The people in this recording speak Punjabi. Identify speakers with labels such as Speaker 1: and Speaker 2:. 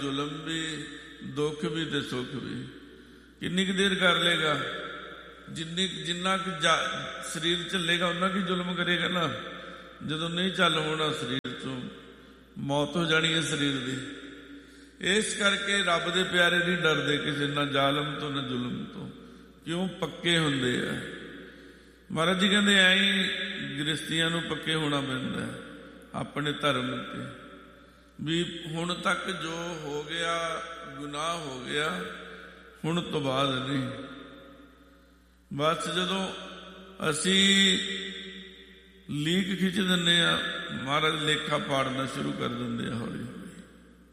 Speaker 1: ਜ਼ੁਲਮ ਵੀ, ਦੁੱਖ ਵੀ ਤੇ ਸੁੱਖ ਵੀ। ਕਿੰਨੀ ਕੁ ਦੇਰ ਕਰ ਲੇਗਾ? ਜਿੰਨਾ ਕੁ ਸਰੀਰ ਝੱਲੇਗਾ ਓਨਾ ਕੁ ਜ਼ੁਲਮ ਕਰੇਗਾ ਨਾ। ਜਦੋਂ ਨਹੀਂ ਚੱਲ ਹੋਣਾ ਸਰੀਰ ਚੋਂ, ਮੌਤ ਹੋ ਜਾਣੀ ਹੈ ਸਰੀਰ ਦੀ। ਇਸ ਕਰਕੇ ਰੱਬ ਦੇ ਪਿਆਰੇ ਨਹੀਂ ਡਰਦੇ ਕਿਸੇ, ਨਾ ਜ਼ਾਲਮ ਤੋਂ ਨਾ ਜ਼ੁਲਮ ਤੋਂ। ਕਿਉਂ? ਪੱਕੇ ਹੁੰਦੇ ਆ। ਮਹਾਰਾਜ ਜੀ ਕਹਿੰਦੇ ਐਂ ਹੀ ਗ੍ਰਸਤੀਆਂ ਨੂੰ ਪੱਕੇ ਹੋਣਾ ਪੈਂਦਾ ਆਪਣੇ ਧਰਮ ਤੇ, ਵੀ ਹੁਣ ਤੱਕ ਜੋ ਹੋ ਗਿਆ ਗੁਨਾਹ ਹੋ ਗਿਆ, ਹੁਣ ਤੋਂ ਬਾਅਦ ਨਹੀਂ। ਬਸ ਜਦੋਂ ਅਸੀਂ ਲੀਕ ਖਿੱਚ ਦਿੰਦੇ ਹਾਂ, ਮਹਾਰਾਜ ਲੇਖਾ ਪਾੜਨਾ ਸ਼ੁਰੂ ਕਰ ਦਿੰਦੇ ਆ ਹੌਲੀ ਹੌਲੀ।